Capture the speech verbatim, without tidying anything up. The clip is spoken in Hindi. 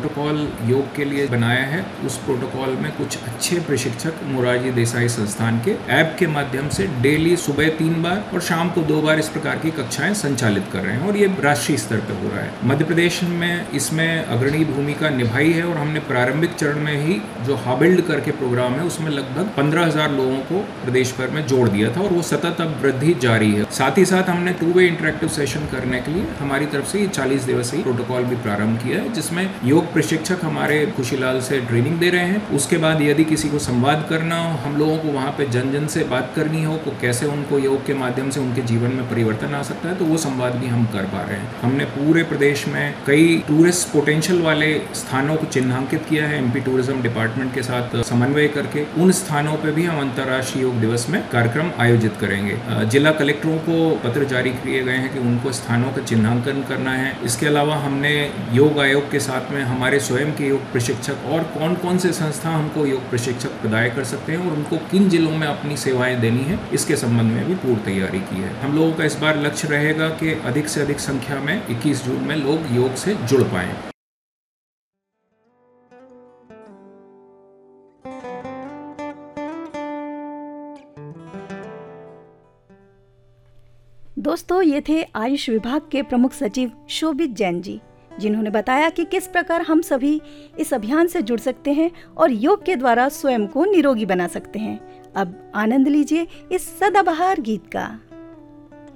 प्रोटोकॉल योग के लिए बनाया है, उस प्रोटोकॉल में कुछ अच्छे प्रशिक्षक मोरारजी देसाई संस्थान के ऐप के माध्यम से डेली सुबह तीन बार और शाम को दो बार इस प्रकार की कक्षाएं संचालित कर रहे हैं और ये राष्ट्रीय स्तर पर हो रहा है। मध्य प्रदेश में इसमें अग्रणी भूमिका निभाई है और हमने प्रारंभिक चरण में ही जो हाबिल्ड करके प्रोग्राम है उसमें लगभग पंद्रह हजार लोगों को प्रदेश भर में जोड़ दिया था और वो सतत अब वृद्धि जारी है। साथ ही साथ हमने टू वे इंटरेक्टिव सेशन करने के लिए हमारी तरफ से ये चालीस दिवसीय प्रोटोकॉल भी प्रारंभ किया है, जिसमें योग प्रशिक्षक हमारे खुशीलाल से ट्रेनिंग दे रहे हैं। उसके बाद यदि किसी को संवाद करना हो, हम लोगों को वहाँ पे जन जन से बात करनी हो तो कैसे उनको योग के माध्यम से उनके जीवन में परिवर्तन आ सकता है, तो वो संवाद भी हम कर पा रहे हैं। हमने पूरे प्रदेश में कई टूरिस्ट पोटेंशियल वाले स्थानों को चिन्हांकित किया है। एमपी टूरिज्म डिपार्टमेंट के साथ समन्वय करके उन स्थानों पे भी हम अंतर्राष्ट्रीय योग दिवस में कार्यक्रम आयोजित करेंगे। जिला कलेक्टरों को पत्र जारी किए गए हैं कि उनको स्थानों का चिन्हांकन करना है। इसके अलावा हमने योग आयोग के साथ में हमारे स्वयं के योग प्रशिक्षक और कौन कौन से संस्था हमको योग प्रशिक्षक प्रदान कर सकते हैं और उनको किन जिलों में अपनी सेवाएं देनी है, इसके संबंध में भी पूर्ण तैयारी की है। हम लोगों का इस बार लक्ष्य रहेगा कि अधिक से अधिक संख्या में इक्कीस जून में लोग योग से जुड़ पाएं। दोस्तों, ये थे आयुष विभाग के प्रमुख सचिव शोभित जैन जी, जिन्होंने बताया कि किस प्रकार हम सभी इस अभियान से जुड़ सकते हैं और योग के द्वारा स्वयं को निरोगी बना सकते हैं। अब आनंद लीजिए इस सदाबहार गीत का।